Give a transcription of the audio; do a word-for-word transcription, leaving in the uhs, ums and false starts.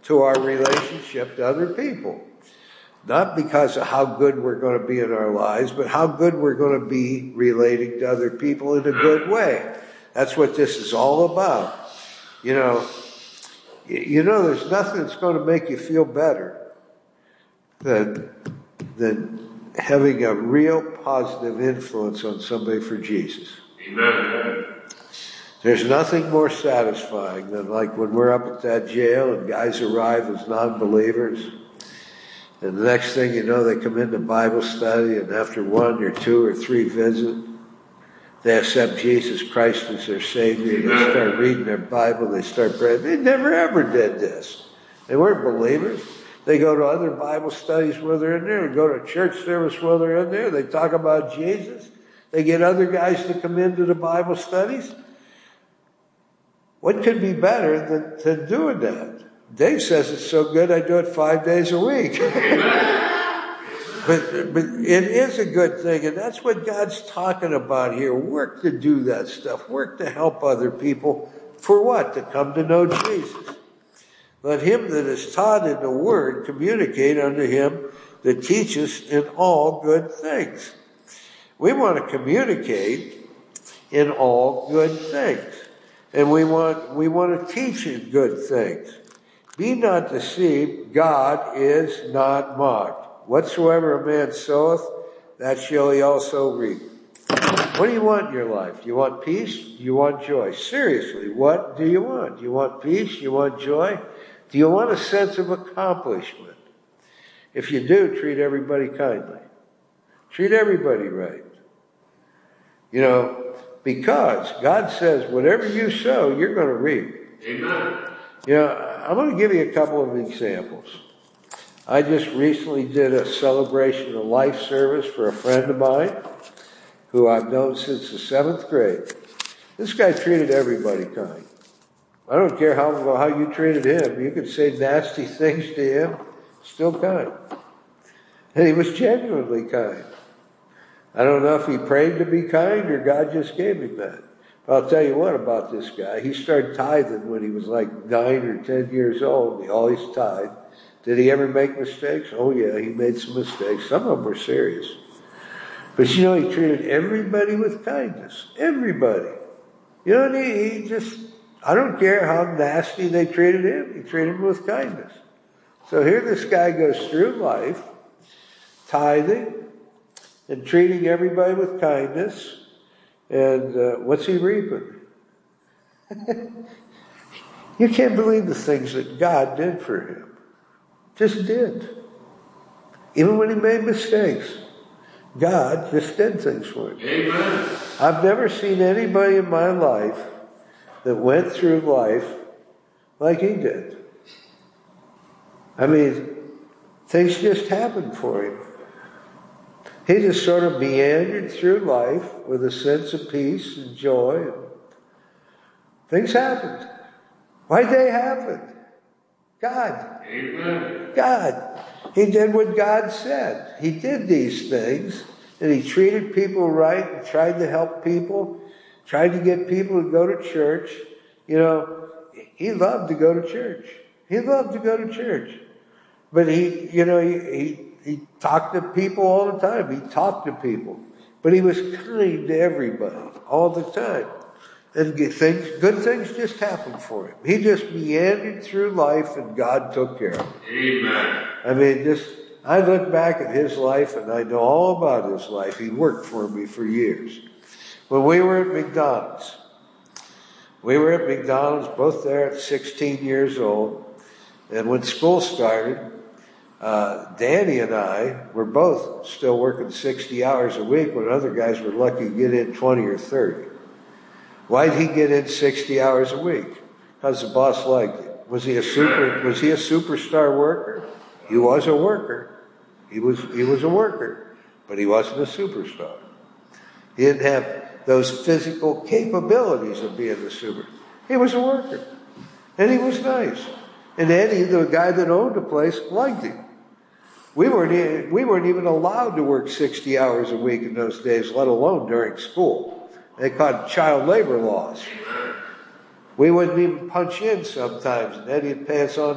to our relationship to other people. Not because of how good we're going to be in our lives, but how good we're going to be relating to other people in a good way. That's what this is all about. You know, you know, there's nothing that's going to make you feel better than, than having a real positive influence on somebody for Jesus. Amen. There's nothing more satisfying than like when we're up at that jail and guys arrive as non-believers. And the next thing you know, they come into Bible study, and after one or two or three visits, they accept Jesus Christ as their Savior. They start reading their Bible. They start praying. They never ever did this. They weren't believers. They go to other Bible studies while they're in there. They go to church service while they're in there. They talk about Jesus. They get other guys to come into the Bible studies. What could be better than, than doing that? Dave says it's so good I do it five days a week. but, but it is a good thing, and that's what God's talking about here. Work to do that stuff. Work to help other people. For what? To come to know Jesus. Let him that is taught in the word communicate unto him that teaches in all good things. We want to communicate in all good things. And we want we want to teach in good things. Be not deceived, God is not mocked. Whatsoever a man soweth, that shall he also reap. What do you want in your life? Do you want peace? Do you want joy? Seriously, what do you want? Do you want peace? Do you want joy? Do you want a sense of accomplishment? If you do, treat everybody kindly. Treat everybody right. You know, because God says, whatever you sow, you're going to reap. Amen. You know, I'm going to give you a couple of examples. I just recently did a celebration of life service for a friend of mine who I've known since the seventh grade. This guy treated everybody kind. I don't care how, how you treated him. You could say nasty things to him, still kind. And he was genuinely kind. I don't know if he prayed to be kind or God just gave him that. But I'll tell you what about this guy. He started tithing when he was like nine or ten years old. He always tithed. Did he ever make mistakes? Oh, yeah, he made some mistakes. Some of them were serious. But, you know, he treated everybody with kindness. Everybody. You know, and he, he just, I don't care how nasty they treated him. He treated them with kindness. So here this guy goes through life, tithing and treating everybody with kindness. And uh, what's he reaping? You can't believe the things that God did for him. Just did. Even when he made mistakes, God just did things for him. Amen. I've never seen anybody in my life that went through life like he did. I mean, things just happened for him. He just sort of meandered through life with a sense of peace and joy. Things happened. Why'd they happen? God. Amen. God. He did what God said. He did these things, and he treated people right and tried to help people, tried to get people to go to church. You know, he loved to go to church. He loved to go to church. But he, you know, he, he He talked to people all the time. He talked to people. But he was kind to everybody all the time. And things, good things just happened for him. He just meandered through life and God took care of him. Amen. I mean, just, I look back at his life and I know all about his life. He worked for me for years. When we were at McDonald's, we were at McDonald's, both there at sixteen years old. And when school started, Uh, Danny and I were both still working sixty hours a week when other guys were lucky to get in twenty or thirty. Why'd he get in sixty hours a week? Because the boss liked him. Was he a super, was he a superstar worker? He was a worker. He was, he was a worker, but he wasn't a superstar. He didn't have those physical capabilities of being a super. He was a worker. And he was nice. And Eddie, the guy that owned the place, liked him. We weren't, we weren't even allowed to work sixty hours a week in those days, let alone during school. They called child labor laws. We wouldn't even punch in sometimes, and Eddie would pay us on